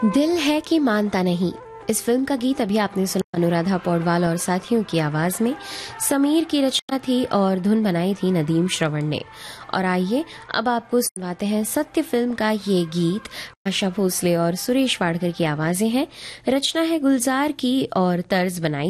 दिल है कि मानता नहीं। इस फिल्म का गीत अभी आपने सुना अनुराधा पौडवाल और साथियों की आवाज में। समीर की रचना थी और धुन बनाई थी नदीम श्रवण ने। और आइए अब आपको सुनवाते हैं सत्य फिल्म का ये गीत। आशा भोसले और सुरेश वाडकर की आवाजें हैं। रचना है गुलजार की और तर्ज बनाई